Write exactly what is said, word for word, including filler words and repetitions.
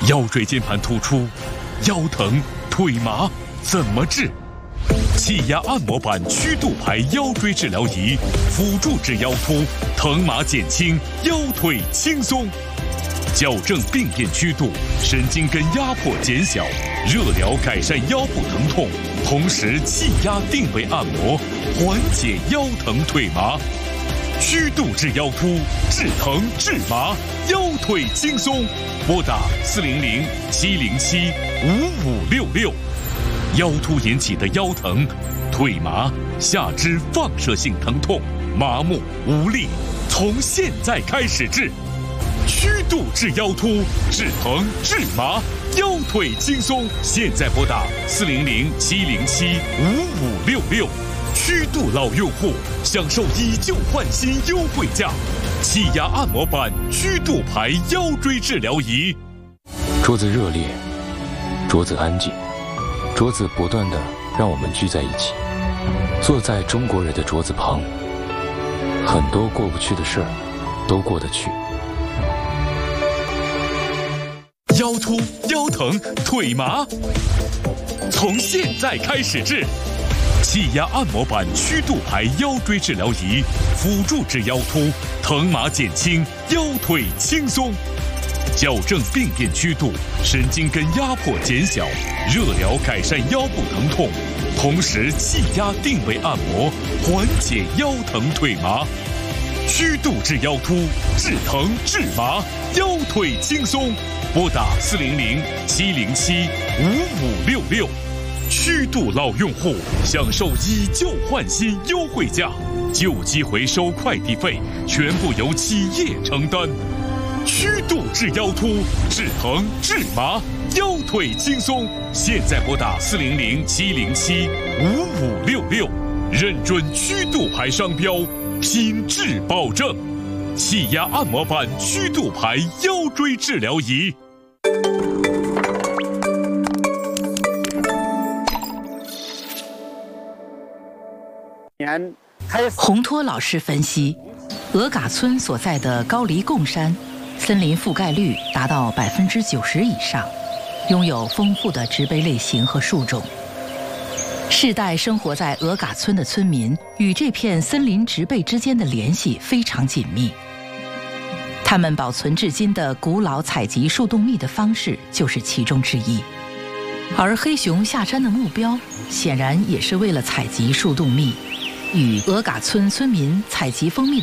腰椎间盘突出、腰疼、腿麻怎么治？气压按摩板曲度排腰椎治疗仪，辅助治腰突，疼麻减轻，腰腿轻松。矫正病变曲度，神经根压迫减小，热疗改善腰部疼痛，同时气压定位按摩，缓解腰疼腿麻。曲度治腰突，治疼治麻，腰腿轻松。拨打四零零七零七五五六六。腰突引起的腰疼、腿麻、下肢放射性疼痛、麻木无力，从现在开始治。曲度治腰突，治疼治麻，腰腿轻松。现在拨打四零零七零七五五六六。曲度老用户享受以旧换新优惠价，气压按摩板曲度排腰椎治疗仪。 桌子热烈，桌子安静，桌子不断地让我们聚在一起，坐在中国人的桌子旁，很多过不去的事儿都过得去。 腰突、腰疼、腿麻，从现在开始治。气压按摩板曲度排腰椎治疗仪，辅助治腰突，疼麻减轻，腰腿轻松。矫正病变曲度，神经根压迫减小，热疗改善腰部疼痛，同时气压定位按摩，缓解腰疼腿麻。曲度治腰突，治疼治麻，腰腿轻松。拨打四零零七零七五五六六。曲度老用户享受以旧换新优惠价，旧机回收快递费全部由企业承担。曲度治腰突，治疼治麻，腰腿轻松。现在拨打四零零七零七五五六六，认准曲度牌商标，品质保证。气压按摩板曲度牌腰椎治疗仪。 洪托老师分析，鹅嘎村所在的高黎贡山，森林覆盖率达到百分之九十以上，拥有丰富的植被类型和树种。世代生活在鹅嘎村的村民与这片森林植被之间的联系非常紧密。他们保存至今的古老采集树洞蜜的方式就是其中之一。而黑熊下山的目标，显然也是为了采集树洞蜜。与鹅嘎村村民采集蜂蜜的